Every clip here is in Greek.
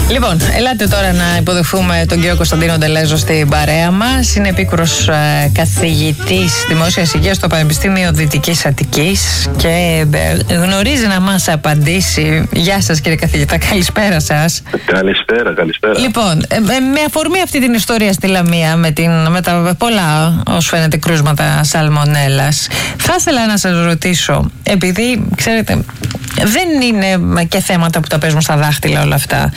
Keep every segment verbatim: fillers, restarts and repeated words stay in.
Λοιπόν, ελάτε τώρα να υποδεχθούμε τον κύριο Κωνσταντίνο Ντελέζο στην παρέα μας. Είναι επίκουρος ε, καθηγητής Δημόσιας Υγείας στο Πανεπιστήμιο Δυτικής Αττικής και ε, γνωρίζει να μας απαντήσει. Γεια σας κύριε καθηγητά, καλησπέρα σας. Καλησπέρα, καλησπέρα. Λοιπόν, ε, με αφορμή αυτή την ιστορία στη Λαμία με, την, με τα πολλά ως φαίνεται κρούσματα σαλμονέλας, θα ήθελα να σας ρωτήσω, επειδή ξέρετε δεν είναι και θέματα που τα παίζουν στα δάχτυλα όλα αυτά,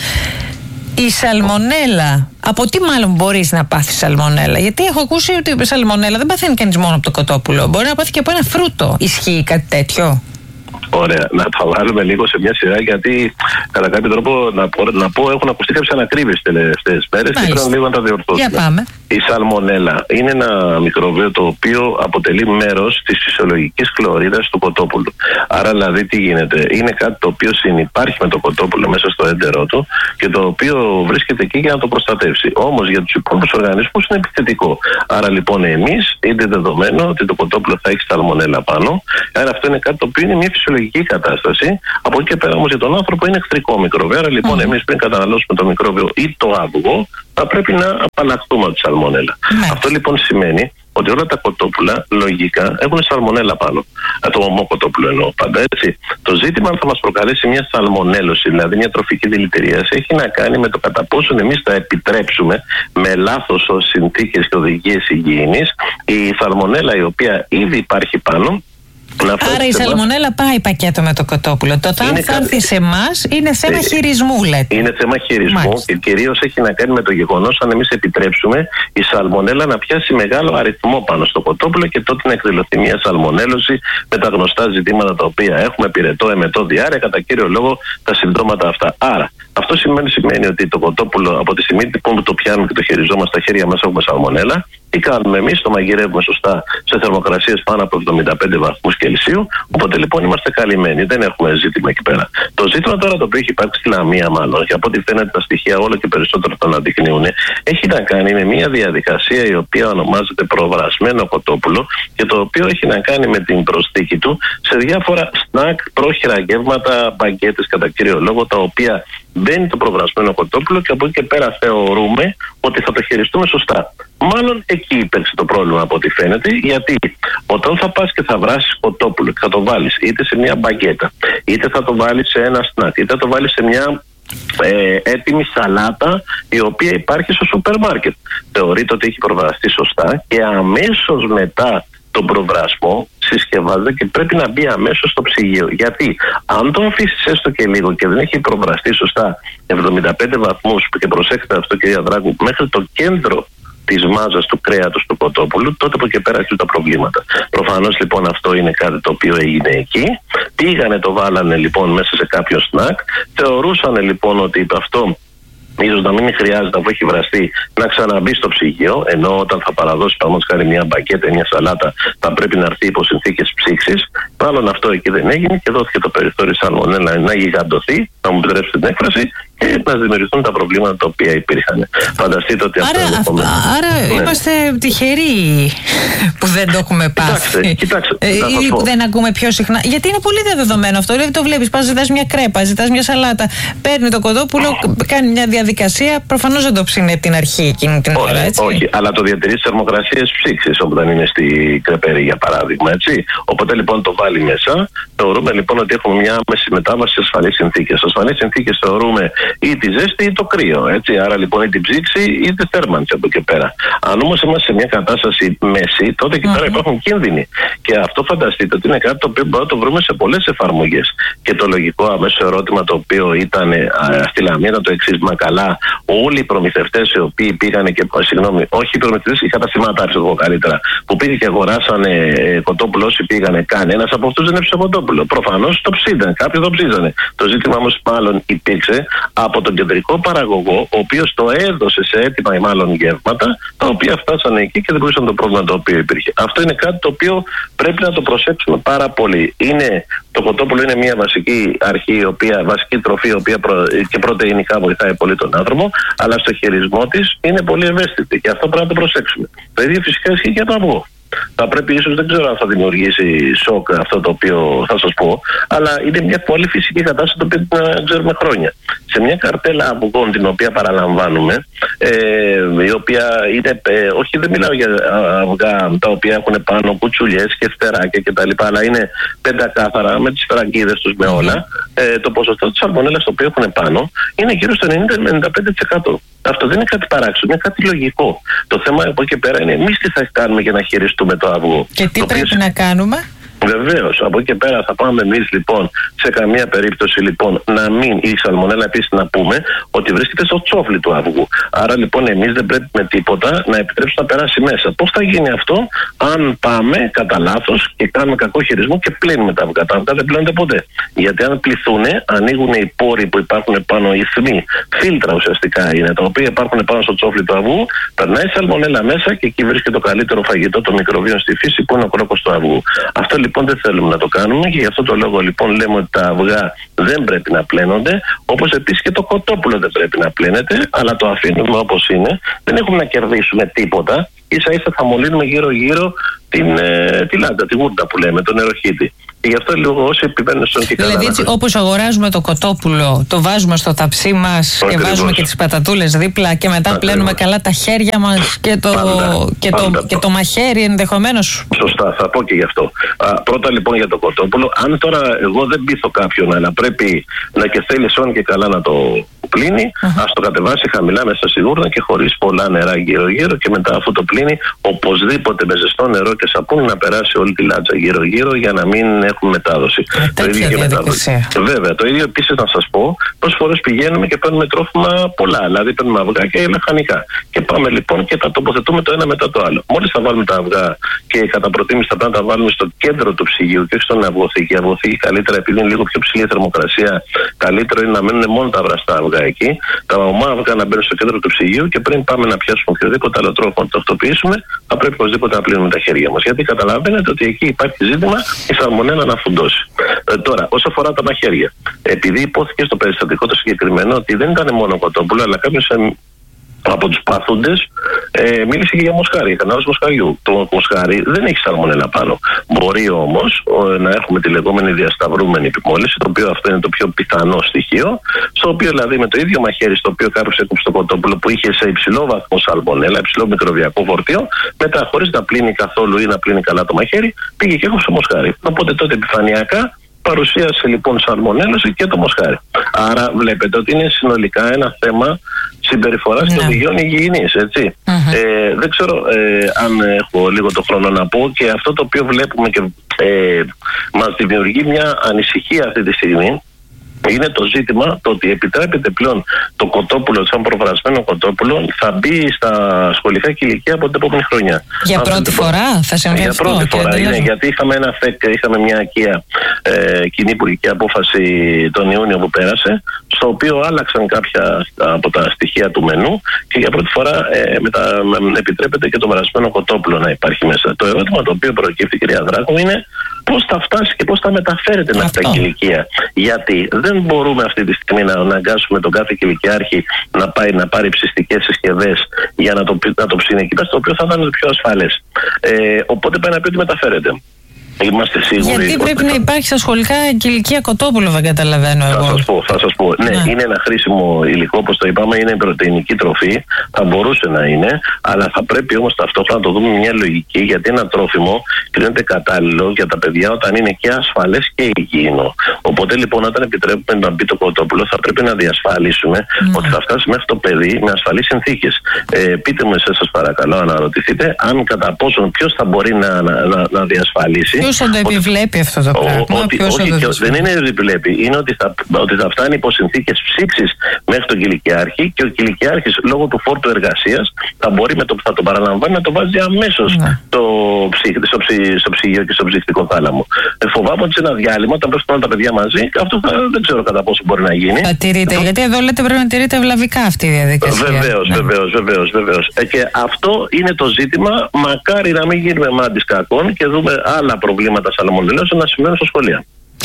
η σαλμονέλα, από τι μάλλον μπορείς να πάθεις σαλμονέλα? Γιατί έχω ακούσει ότι η σαλμονέλα δεν παθαίνει κανείς μόνο από το κοτόπουλο. Μπορεί να πάθει και από ένα φρούτο. Ισχύει κάτι τέτοιο? Ωραία, να τα βάλουμε λίγο σε μια σειρά, γιατί κατά κάποιο τρόπο να πω, να πω έχουν ακουστεί κάποιες ανακρίβειες τις τελευταίες μέρες και πρέπει λίγο να τα διορθώσουμε. Για πάμε. Η σαλμονέλα είναι ένα μικρόβιο το οποίο αποτελεί μέρος της φυσιολογικής χλωρίδας του κοτόπουλου. Άρα δηλαδή τι γίνεται? Είναι κάτι το οποίο συνυπάρχει με το κοτόπουλο μέσα στο έντερό του και το οποίο βρίσκεται εκεί για να το προστατεύσει. Όμως για τους υπόλοιπους οργανισμούς είναι επιθετικό. Άρα λοιπόν εμείς είναι δεδομένο ότι το κοτόπουλο θα έχει σαλμονέλα πάνω. Άρα αυτό είναι κάτι το οποίο είναι μια φυσιολογική κατάσταση. Από εκεί και πέρα όμως για τον άνθρωπο είναι εχθρικό μικρόβιο. Άρα λοιπόν mm. εμείς πριν καταναλώσουμε το μικρόβιο ή το αυγό, θα πρέπει να απαλλαχθούμε από τη σαλμονέλα. Mm. Αυτό λοιπόν σημαίνει ότι όλα τα κοτόπουλα λογικά έχουν σαλμονέλα πάνω. Το ομό κοτόπουλο εννοώ πάντα, έτσι. Το ζήτημα αν θα μας προκαλέσει μια σαλμονέλωση, δηλαδή μια τροφική δηλητηρίαση, έχει να κάνει με το κατά πόσον εμείς θα επιτρέψουμε με λάθος συνθήκες και οδηγίες υγιεινής η σαλμονέλα η οποία ήδη υπάρχει πάνω. Άρα η σαλμονέλα πάει πακέτο με το κοτόπουλο. Το αν θα έρθει σε εμάς είναι θέμα ε, χειρισμού, λέτε. Είναι θέμα χειρισμού. Μάλιστα. Και κυρίως έχει να κάνει με το γεγονός αν εμείς επιτρέψουμε η σαλμονέλα να πιάσει μεγάλο αριθμό πάνω στο κοτόπουλο και τότε να εκδηλωθεί μια σαλμονέλωση με τα γνωστά ζητήματα τα οποία έχουμε, πυρετό, εμετό, διάρρεια, κατά κύριο λόγο τα συμπτώματα αυτά. Άρα αυτό σημαίνει, σημαίνει ότι το κοτόπουλο από τη στιγμή που το πιάνουμε και το χειριζόμαστε στα χέρια μας έχουμε σαλμονέλα. Τι κάνουμε εμείς? Το μαγειρεύουμε σωστά σε θερμοκρασίες πάνω από εβδομήντα πέντε βαθμούς Κελσίου. Οπότε λοιπόν είμαστε καλυμμένοι. Δεν έχουμε ζήτημα εκεί πέρα. Το ζήτημα τώρα το οποίο έχει υπάρξει στη Λαμία, μάλλον, και από ό,τι φαίνεται τα στοιχεία όλο και περισσότερο τον αναδεικνύουν, έχει να κάνει με μια διαδικασία η οποία ονομάζεται προβρασμένο κοτόπουλο και το οποίο έχει να κάνει με την προσθήκη του σε διάφορα σνακ, πρόχειρα γεύματα, μπαγκέτες κατά κύριο λόγο, τα οποία μπαίνει το προβρασμένο κοτόπουλο και από εκεί και πέρα θεωρούμε ότι θα το χειριστούμε σωστά. Μάλλον εκεί υπήρξε το πρόβλημα από ό,τι φαίνεται, γιατί όταν θα πας και θα βράσεις κοτόπουλο και θα το βάλεις είτε σε μια μπαγκέτα, είτε θα το βάλεις σε ένα σνακ, είτε θα το βάλεις σε μια ε, έτοιμη σαλάτα η οποία υπάρχει στο σούπερ μάρκετ, θεωρείται ότι έχει προβραστεί σωστά και αμέσως μετά τον προβρασμό συσκευάζεται και πρέπει να μπει αμέσως στο ψυγείο. Γιατί αν το αφήσεις έστω και λίγο και δεν έχει προβραστεί σωστά εβδομήντα πέντε βαθμούς, και προσέξτε αυτό κυρία Δράκου, μέχρι το κέντρο της μάζας του κρέατος του κοτόπουλου, τότε από εκεί πέρα αρχίζουν τα προβλήματα. Προφανώς λοιπόν αυτό είναι κάτι το οποίο έγινε εκεί. Πήγανε, το βάλανε λοιπόν μέσα σε κάποιο σνακ. Θεωρούσαν λοιπόν ότι αυτό ίσως να μην χρειάζεται, αφού έχει βραστεί, να ξαναμπεί στο ψυγείο, ενώ όταν θα παραδώσει παραδείγματος χάρη μια μπακέτα ή μια σαλάτα θα πρέπει να έρθει υπό συνθήκες ψήξης. Μάλλον αυτό εκεί δεν έγινε και δόθηκε το περιθώριο σαλμονέλα να γιγαντωθεί, να μου επιτρέψετε την έκφραση, και να δημιουργηθούν τα προβλήματα τα οποία υπήρχαν. Φανταστείτε ότι άρα, αυτό είναι. Άρα ναι. Είμαστε τυχεροί που δεν το έχουμε πάθει. Κοιτάξτε, κοιτάξτε, ε, ή που δεν ακούμε πιο συχνά. Γιατί είναι πολύ διαδεδομένο αυτό. Δηλαδή το βλέπεις, πας, ζητάς μια κρέπα, ζητάς μια σαλάτα, παίρνει το κοτόπουλο, κάνει μια διαδικασία. Προφανώς δεν το ψήνει από την αρχή εκείνη την ώρα, έτσι. Όχι, αλλά το διατηρεί στις θερμοκρασίες ψήξης, όταν είναι στη κρεπέρη για παράδειγμα, έτσι. Οπότε λοιπόν το βάλει μέσα. Θεωρούμε λοιπόν ότι έχουμε μια άμεση μετάβαση σε ασφαλείς συνθήκες. Σε ασφαλείς συνθήκες θεωρούμε ή τη ζέστη ή το κρύο, έτσι. Άρα λοιπόν ή την ψήξη ή τη θέρμανση από εκεί πέρα. Αν όμως είμαστε σε μια κατάσταση μέση, τότε εκεί πέρα mm-hmm. υπάρχουν κίνδυνοι. Και αυτό φανταστείτε ότι είναι κάτι το οποίο μπορούμε να το βρούμε σε πολλές εφαρμογές. Και το λογικό αμέσως ερώτημα το οποίο ήταν α, στη Λαμία ήταν το εξής: μα καλά, όλοι οι προμηθευτές οι οποίοι πήγανε και. Συγγνώμη, όχι οι προμηθευτές, οι καταστηματάρχες εγώ καλύτερα, που πήγαν και αγοράσανε ε, κοτόπουλο, όσοι πήγανε, κανένας από αυτούς δεν έψησε κοτόπουλο. Προφανώς το ψήναν, κάποιοι το ψίζανε. Το ζήτημα όμως μάλλον υπήρξε από τον κεντρικό παραγωγό, ο οποίος το έδωσε σε έτοιμα ή μάλλον γεύματα, τα οποία φτάσανε εκεί και δεν μπορούσαν το πρόβλημα το οποίο υπήρχε. Αυτό είναι κάτι το οποίο πρέπει να το προσέξουμε πάρα πολύ. Είναι, το κοτόπουλο είναι μια βασική αρχή, η οποία, βασική τροφή, η οποία προ, και πρωτεϊνικά βοηθάει πολύ τον άνθρωπο, αλλά στο χειρισμό της είναι πολύ ευαίσθητη και αυτό πρέπει να το προσέξουμε. Το ίδιο φυσικά ισχύει και το αυγό. Θα πρέπει ίσως, δεν ξέρω αν θα δημιουργήσει σοκ αυτό το οποίο θα σας πω, αλλά είναι μια πολύ φυσική κατάσταση το οποίο την ξέρουμε χρόνια. σε μια καρτέλα αυγών την οποία παραλαμβάνουμε, ε, η οποία είναι, ε, όχι δεν μιλάω για αυγά τα οποία έχουν πάνω κουτσουλιές και φτεράκια κτλ., αλλά είναι πεντακάθαρα με τις φραγκίδες τους με όλα, ε, το ποσοστό της σαλμονέλας το οποίο έχουν πάνω είναι γύρω στο ενενήντα με ενενήντα πέντε τοις εκατό. Αυτό δεν είναι κάτι παράξενο, είναι κάτι λογικό. Το θέμα από εκεί πέρα είναι εμείς τι θα κάνουμε για να χειριστούμε το αυγό. Και τι πρέπει οποίο... να κάνουμε. Βεβαίως, από εκεί και πέρα θα πάμε εμείς λοιπόν σε καμία περίπτωση λοιπόν να μην, η σαλμονέλα επίσης να πούμε ότι βρίσκεται στο τσόφλι του αυγού. Άρα λοιπόν εμείς δεν πρέπει με τίποτα να επιτρέψουμε να περάσει μέσα. Πώς θα γίνει αυτό αν πάμε κατά λάθος και κάνουμε κακό χειρισμό και πλύνουμε τα αυγά. Τα αυγά δεν πλύνονται ποτέ. Γιατί αν πληθούν, ανοίγουν οι πόροι που υπάρχουν πάνω, οι θμοί, φίλτρα ουσιαστικά είναι, τα οποία υπάρχουν πάνω στο τσόφλι του αυγού, περνάει η σαλμονέλα μέσα και εκεί βρίσκεται το καλύτερο φαγητό των μικροβίων στη φύση που είναι ο κρόκος του αυγού. Αυτό λοιπόν δεν θέλουμε να το κάνουμε και γι' αυτό το λόγο λοιπόν λέμε ότι τα αυγά δεν πρέπει να πλένονται, όπως επίσης και το κοτόπουλο δεν πρέπει να πλένεται, αλλά το αφήνουμε όπως είναι. Δεν έχουμε να κερδίσουμε τίποτα, ίσα ίσα θα μολύνουμε γύρω γύρω την, ε, τη λάντα, τη γούρτα που λέμε, τον νεροχύτη. Και γι' αυτό λίγο όσοι επιμένουν στον και Δηλαδή, έτσι, όπως αγοράζουμε το κοτόπουλο, το βάζουμε στο ταψί μας και βάζουμε και τις πατατούλες δίπλα και μετά Ακριβώς. πλένουμε καλά τα χέρια μας και το, πάντα, και το, πάντα. και το μαχαίρι ενδεχομένως. Σωστά, θα πω και γι' αυτό. Α, πρώτα λοιπόν για το κοτόπουλο. Αν τώρα εγώ δεν πείθω κάποιον, αλλά πρέπει να και θέλει όν και καλά να το πλύνει, uh-huh. ας το κατεβάσει χαμηλά μέσα στη γούρνα και χωρίς πολλά νερά γύρω-γύρω και μετά αφού το πλύνει, οπωσδήποτε με ζεστό νερό και σαπούνι να περάσει όλη τη λάτσα γύρω-γύρω για να μην έχουν μετάδοση. Το ίδιο και μετάδοση. Βέβαια, το ίδιο επίσης να σας πω, πόσες φορές πηγαίνουμε και παίρνουμε τρόφιμα πολλά, δηλαδή παίρνουμε αυγά και λαχανικά. Και πάμε λοιπόν και τα τοποθετούμε το ένα μετά το άλλο. Μόλις θα βάλουμε τα αυγά και κατά προτίμηση θα πρέπει να τα βάλουμε στο κέντρο του ψυγείου και όχι στον αυγοθήκη. Η αυγοθήκη καλύτερα, επειδή είναι λίγο πιο ψηλή η θερμοκρασία, καλύτερο είναι να μένουν μόνο τα βραστά αυγά εκεί. Τα ομά αυγά να μπαίνουν στο κέντρο του ψυγείου και πριν πάμε να πιάσουμε οποιοδήποτε άλλο τρόπο να το τακτοποιήσουμε, θα πρέπει οπωσδήποτε να πλύνουμε τα χέρια μας. Γιατί καταλαβαίνετε ότι εκεί υπάρχει ζήτημα η σαλμονέλα να φουντώσει. Ε, τώρα, όσο αφορά τα μαχαίρια, επειδή υπόθηκε στο περιστατικό το συγκεκριμένο ότι δεν ήταν μόνο κοτόπουλο, αλλά κάποιος ε, από τους πάθοντες ε, μίλησε και για μοσχάρι, κανάλος μοσχαριού. Το μοσχάρι δεν έχει σαλμονέλα πάνω. Μπορεί όμως ε, να έχουμε τη λεγόμενη διασταυρούμενη επιμόλυνση, το οποίο αυτό είναι το πιο πιθανό στοιχείο, στο οποίο δηλαδή με το ίδιο μαχαίρι στο οποίο κάποιος έκοψε το κοτόπουλο που είχε σε υψηλό βαθμό σαλμονέλα, υψηλό μικροβιακό φορτίο, μετά χωρίς να πλύνει καθόλου ή να πλύνει καλά το μαχαίρι, πήγε και έκοψε μοσχάρι. Οπότε τότε επιφανειακά παρουσίασε λοιπόν σαλμονέλωση και το μοσχάρι. Άρα βλέπετε ότι είναι συνολικά ένα θέμα συμπεριφοράς yeah. των υγιών υγιεινής, έτσι. Uh-huh. Ε, δεν ξέρω ε, αν έχω λίγο το χρόνο να πω και αυτό το οποίο βλέπουμε και ε, μας δημιουργεί μια ανησυχία αυτή τη στιγμή είναι το ζήτημα το ότι επιτρέπεται πλέον το κοτόπουλο, σαν προβρασμένο κοτόπουλο, θα μπει στα σχολικά ηλικία από την επόμενη χρονιά. Για αν πρώτη το... φορά θα συμβεί Για αυτό. πρώτη φορά είναι, γιατί είχαμε ένα ΦΕΚ, είχαμε μια ακία ε, κοινή υπουργική απόφαση τον Ιούνιο που πέρασε, στο οποίο άλλαξαν κάποια από τα στοιχεία του μενού και για πρώτη φορά ε, μετα, επιτρέπεται και το βρασμένο κοτόπουλο να υπάρχει μέσα. Το ερώτημα το οποίο προκύπτει, κυρία Δράκου, είναι πώς θα φτάσει και πώς θα μεταφέρεται με αυτά τα ηλικία. Γιατί δεν μπορούμε αυτή τη στιγμή να αναγκάσουμε τον κάθε κηλικιάρχη να πάει να πάρει ψιστικές συσκευές για να το, να το ψήνει εκεί, το οποίο θα ήταν το πιο ασφαλές. Ε, οπότε πάει να πει ότι μεταφέρεται. Είμαστε σίγουροι. Γιατί πρέπει ότι... να υπάρχει στα σχολικά και ηλικία κοτόπουλο, δεν καταλαβαίνω εγώ. Θα σας πω, θα σας πω. Ναι, ναι, είναι ένα χρήσιμο υλικό, όπως το είπαμε, είναι πρωτεϊνική τροφή. Θα μπορούσε να είναι, αλλά θα πρέπει όμως ταυτόχρονα να το δούμε μια λογική, γιατί ένα τρόφιμο κρίνεται κατάλληλο για τα παιδιά όταν είναι και ασφαλές και υγιεινό. Οπότε λοιπόν, όταν επιτρέπουμε να μπει το κοτόπουλο, θα πρέπει να διασφαλίσουμε mm. ότι θα φτάσει μέχρι το παιδί με ασφαλείς συνθήκες. Ε, πείτε μου εσείς, σας παρακαλώ, αναρωτηθείτε αν κατά πόσον ποιος θα μπορεί να, να, να, να διασφαλίσει. Ποιος θα το επιβλέπει αυτό το πράγμα? Ότι, όχι, το δεν είναι επιβλέπει. Είναι ότι θα, ότι θα φτάνει υπό συνθήκες ψήξης μέχρι τον κηλικιάρχη και ο κηλικιάρχης λόγω του φόρτου εργασίας θα μπορεί με το που θα τον παραλαμβάνει να το βάζει αμέσως ναι. το ψυχ, στο, ψυχ, στο ψυγείο και στο ψυχτικό θάλαμο. Ε, φοβάμαι ότι σε ένα διάλειμμα, όταν πέφτουν όλα τα παιδιά μαζί, αυτό θα, δεν ξέρω κατά πόσο μπορεί να γίνει. Θα τηρείται, ε, γιατί εδώ λέτε πρέπει να τηρείται ευλαβικά αυτή η διαδικασία. Βεβαίως, ναι. βεβαίως, βεβαίως, βεβαίως. Ε, και αυτό είναι το ζήτημα. Μακάρι να μην γίνουμε μάντις κακών και δούμε άλλα προβλήματα σαλμονελлез να συμβαίνουν στα σχολεία.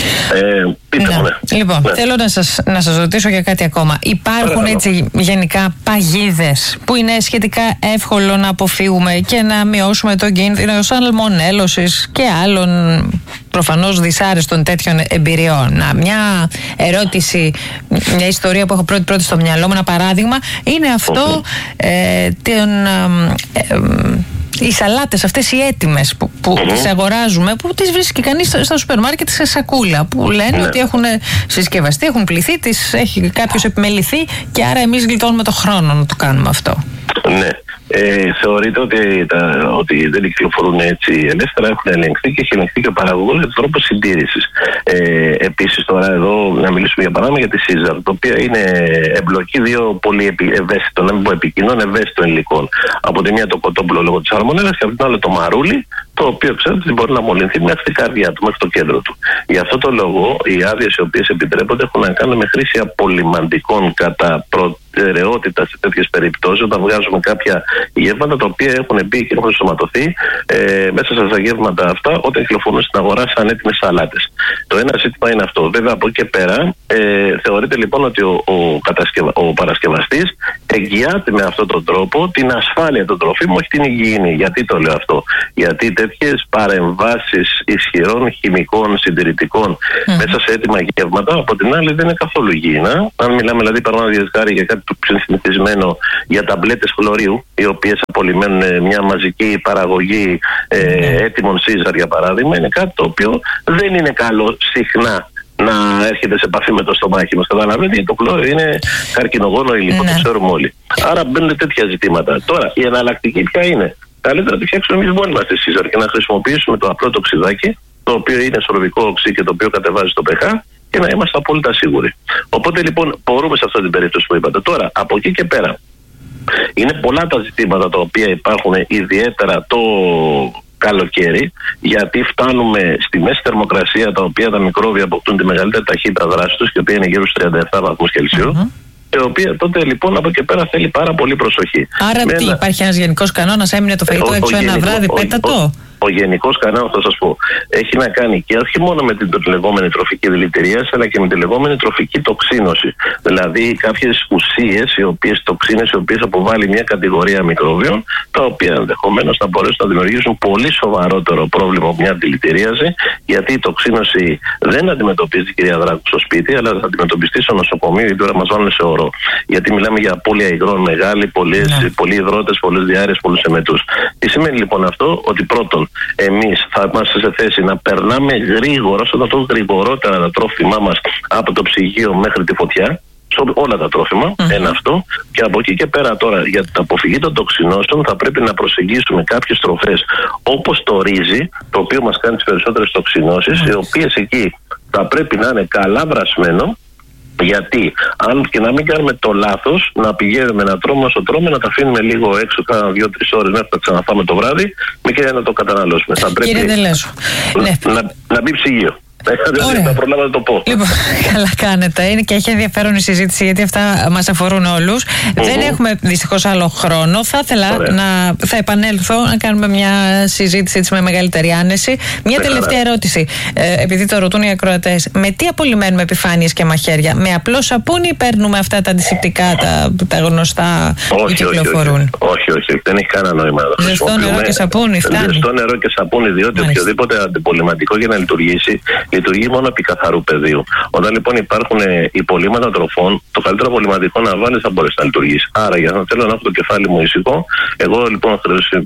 Ε, πείτε μου, ναι. Λοιπόν, ναι. θέλω να σας, να σας ρωτήσω για κάτι ακόμα. Υπάρχουν Παρακαλώ. έτσι γενικά παγίδες που είναι σχετικά εύκολο να αποφύγουμε και να μειώσουμε τον κίνδυνο σαλμονέλωσης και άλλων προφανώς δυσάρεστων τέτοιων εμπειριών? Να, μια ερώτηση, μια ιστορία που έχω πρώτη πρώτη στο μυαλό μου, ένα παράδειγμα, είναι αυτό ε, τον... Ε, ε, οι σαλάτες αυτές οι έτοιμες που, που mm-hmm. τις αγοράζουμε, που τις βρίσκει κανείς στο, στο σούπερ μάρκετ σε σακούλα, που λένε mm-hmm. ότι έχουν συσκευαστεί, έχουν πληθεί, τις έχει κάποιος επιμεληθεί και άρα εμείς γλιτώνουμε το χρόνο να το κάνουμε αυτό. Ναι. Ε, θεωρείται ότι, τα, ότι δεν κυκλοφορούν έτσι ελεύθερα, έχουν ελεγχθεί και έχει ελεγχθεί και ο παραγωγός για τον τρόπο συντήρησης. Ε, επίσης, τώρα εδώ να μιλήσουμε για παράδειγμα για τη Caesar, το οποίο είναι εμπλοκή δύο πολύ ευαίσθητων, να μην πω επικοινών, ευαίσθητων υλικών. Από τη μία το κοτόπουλο λόγω της σαλμονέλας και από την άλλη το μαρούλι, το οποίο ξέρετε ότι μπορεί να μολυνθεί μέχρι την καρδιά του, μέχρι το κέντρο του. Γι' αυτό το λόγο, οι άδειες οι οποίες επιτρέπονται έχουν να κάνουν με χρήση απολυμαντικών κατά προτεραιότητα σε τέτοιες περιπτώσεις, όταν βγάζουμε κάποια γεύματα τα οποία έχουν μπει και έχουν σωματωθεί ε, μέσα στα γεύματα αυτά όταν κυκλοφορούν στην αγορά σαν έτοιμες σαλάτες. Το ένα ζήτημα είναι αυτό. Βέβαια, από εκεί και πέρα ε, θεωρείται λοιπόν ότι ο, ο, κατασκευα... ο παρασκευαστής εγγυάται με αυτόν τον τρόπο την ασφάλεια των τροφίμων, όχι την υγιεινή. Γιατί το λέω αυτό? Γιατί τέτοιες παρεμβάσεις ισχυρών χημικών συντηρητικών mm. μέσα σε έτοιμα γεύματα, από την άλλη δεν είναι καθόλου υγιεινά. Αν μιλάμε δηλαδή παραδείγματος χάρη για κάτι πιο συνηθισμένο, για ταμπλέτες χλωρίου, οι οποίες απολυμμένουν μια μαζική παραγωγή ε, έτοιμων Caesar για παράδειγμα, είναι κάτι το οποίο δεν είναι καλό συχνά να έρχεται σε επαφή με το στομάχι μας. Καταλαβαίνετε, γιατί το χλώριο είναι καρκινογόνο υλικό, ναι. Το ξέρουμε όλοι. Άρα μπαίνουν τέτοια ζητήματα. Τώρα, η εναλλακτική ποια είναι? Καλύτερα να τη φτιάξουμε εμείς μόνοι μας τη Caesar και να χρησιμοποιήσουμε το απλό το ξυδάκι, το οποίο είναι σορβικό οξύ και το οποίο κατεβάζει το pH, και να είμαστε απόλυτα σίγουροι. Οπότε λοιπόν μπορούμε σε αυτή την περίπτωση που είπατε. Τώρα, από εκεί και πέρα, είναι πολλά τα ζητήματα τα οποία υπάρχουν ιδιαίτερα το καλοκαίρι, γιατί φτάνουμε στη μέση θερμοκρασία, τα οποία τα μικρόβια αποκτούν τη μεγαλύτερη ταχύτητα δράση τους, και η οποία είναι γύρω στους τριάντα επτά βαθμούς Κελσίου. Mm-hmm. Η οποία τότε λοιπόν από εκεί πέρα θέλει πάρα πολύ προσοχή. Άρα με τι, ένα... υπάρχει ένας γενικός κανόνας, έμεινε το φαγητό ε, έξω ο, ένα γενικό, βράδυ, πέτα το. Ο γενικός κανόνας, θα σας πω, έχει να κάνει και όχι μόνο με την λεγόμενη τροφική δηλητηρίαση, αλλά και με τη λεγόμενη τροφική τοξίνωση. Δηλαδή κάποιες ουσίες, οι οποίες τοξίνες, οι οποίες αποβάλλει μια κατηγορία μικρόβιων, τα οποία ενδεχομένως θα μπορέσουν να δημιουργήσουν πολύ σοβαρότερο πρόβλημα από μια δηλητηρίαση, γιατί η τοξίνωση δεν αντιμετωπίζει, κυρία Δράκου, στο σπίτι, αλλά θα αντιμετωπιστεί στο νοσοκομείο, γιατί τώρα μας βάλουν σε ορό. Γιατί μιλάμε για απώλεια υγρών μεγάλη, πολλοί υδρότες, πολλές διάρρειες, πολλούς εμετούς. Τι σημαίνει λοιπόν αυτό? Ότι πρώτον, εμείς θα είμαστε σε θέση να περνάμε γρήγορα, όσο να το γρηγορότερα τα τρόφιμά μας από το ψυγείο μέχρι τη φωτιά, σε όλα τα τρόφιμα, mm-hmm. ένα αυτό. Και από εκεί και πέρα τώρα, για την αποφυγή των τοξινώσεων, θα πρέπει να προσεγγίσουμε κάποιες τροφές όπως το ρύζι, το οποίο μας κάνει τις περισσότερες τοξινώσεις, mm-hmm. οι οποίες εκεί θα πρέπει να είναι καλά βρασμένο. Γιατί, αν και να μην κάνουμε το λάθος να πηγαίνουμε να τρώμε όσο τρώμε, να τα αφήνουμε λίγο έξω κάνα δύο-τρεις ώρες μέχρι να ξαναφάμε το βράδυ, με και να το καταναλώσουμε. Θα πρέπει Κύριε Τελέσου, ναι. να, να μπει ψυγείο. Θα προλάβω να το πω. Λοιπόν, καλά κάνετε. Είναι και έχει ενδιαφέρον η συζήτηση, γιατί αυτά μας αφορούν όλους. Mm-hmm. Δεν έχουμε δυστυχώς άλλο χρόνο. Θα ήθελα Ωραία. να θα επανέλθω να κάνουμε μια συζήτηση έτσι με μεγαλύτερη άνεση. Μια με τελευταία καλά. ερώτηση. Ε, επειδή το ρωτούν οι ακροατές, με τι απολυμμένουμε επιφάνειες και μαχαίρια? Με απλό σαπούνι ή παίρνουμε αυτά τα αντισηπτικά, τα, τα γνωστά που κυκλοφορούν? Όχι, όχι, όχι. Δεν έχει κανένα νόημα. Ζεστό νερό και σαπούνι φτάνει? Ζεστό νερό και σαπούνι, διότι Μάλιστα. οποιοδήποτε αντιπολυματικό για να λειτουργήσει, λειτουργεί μόνο επί καθαρού πεδίου. Όταν λοιπόν υπάρχουν υπολείμματα τροφών, το καλύτερο απολυματικό να βάλει θα μπορέσει να λειτουργήσει. Άρα, για να θέλω να έχω το κεφάλι μου ήσυχο, εγώ λοιπόν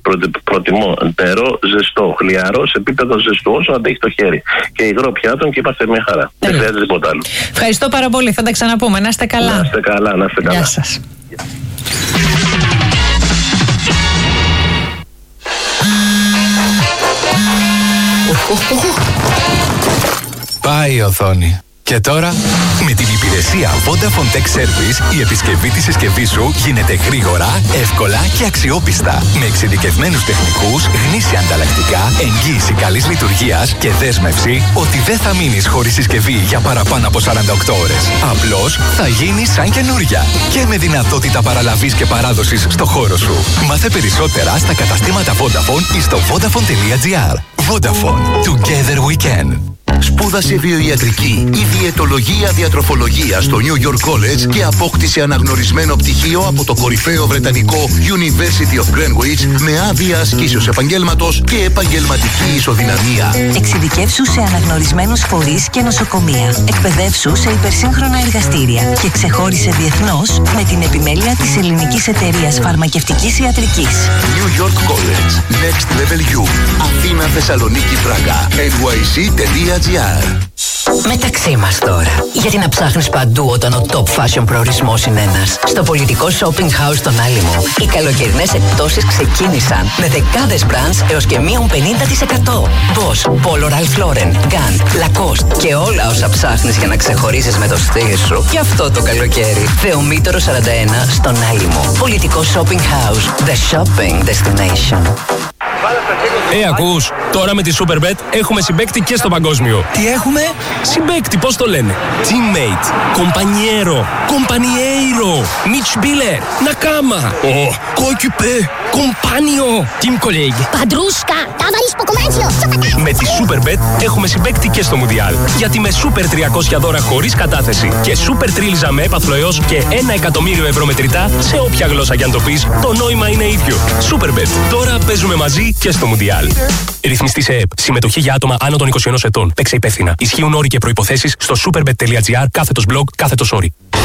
προτιμώ νερό ζεστό, χλιαρό, σε επίπεδο ζεστού, όσο αντέχει το χέρι. Και υγρό πιάτων, και είμαστε μια χαρά. Δεν χρειάζεται τίποτα άλλο. Ευχαριστώ πάρα πολύ. Θα τα ξαναπούμε. Να είστε καλά. Να είστε καλά, να είστε καλά. Γεια σας. Πάει η οθόνη. Και τώρα, με την υπηρεσία Vodafone Tech Service, η επισκευή της συσκευής σου γίνεται γρήγορα, εύκολα και αξιόπιστα. Με εξειδικευμένους τεχνικούς, γνήσια ανταλλακτικά, εγγύηση καλής λειτουργίας και δέσμευση ότι δεν θα μείνεις χωρίς συσκευή για παραπάνω από σαράντα οκτώ ώρες. Απλώς θα γίνει σαν καινούρια. Και με δυνατότητα παραλαβής και παράδοσης στο χώρο σου. Μάθε περισσότερα στα καταστήματα Vodafone ή στο vodafone τελεία gr. Vodafone. Together we can. Σπούδασε βιοιατρική ή διαιτολογία διατροφολογία στο New York College και απόκτησε αναγνωρισμένο πτυχίο από το κορυφαίο βρετανικό University of Greenwich με άδεια ασκήσεως επαγγέλματος και επαγγελματική ισοδυναμία. Εξειδικεύσου σε αναγνωρισμένους φορείς και νοσοκομεία. Εκπαιδεύσου σε υπερσύγχρονα εργαστήρια και ξεχώρισε διεθνώς με την επιμέλεια της ελληνικής εταιρείας φαρμακευτικής ιατρικής. New York College. Next Level U. Αθήνα, Θεσσαλονίκη, Πράγα. εν γουάι σι τελεία τζι άρ. Μεταξύ μας τώρα. Γιατί να ψάχνεις παντού όταν ο top fashion προορισμός είναι ένας. Στο πολιτικό shopping house στον Άλυμο, οι καλοκαιρινές εκπτώσεις ξεκίνησαν με δεκάδες brands έως και μείον πενήντα τοις εκατό. Boss, Polo Ralph Lauren, Gant, Lacoste και όλα όσα ψάχνεις για να ξεχωρίσεις με το στυλ σου. Και αυτό το καλοκαίρι. Θεομήτωρο σαράντα ένα στον Άλυμο. Πολιτικό shopping house. The shopping destination. Ε, ακούς, τώρα με τη Superbet έχουμε συμπαίκτη και στο παγκόσμιο. Τι έχουμε? Συμπαίκτη, πώς το λένε? Teammate, compañero, compañeiro, Mitspieler, Nakama, oh, coéquipe, compagno, team colleague. Παντρούσκα, ταβαρίς ποκομάντσιο. Με τη Superbet έχουμε συμπαίκτη και στο Μουντιάλ. Γιατί με Super τριακόσια δώρα χωρίς κατάθεση και Super τρίλιζα με έπαθλο έως και ένα εκατομμύριο ευρώ μετρητά σε όποια γλώσσα κι αν το πεις, το νόημα είναι ίδιο. Superbet, τώρα παίζουμε μαζί και στο Μουντιάλ. Ρυθμιστή σε ΕΕΠ. Συμμετοχή για άτομα άνω των είκοσι ενός ετών. Παίξε υπεύθυνα. Ισχύουν όροι και προϋποθέσεις στο superbet.gr κάθετος blog κάθετος όρι.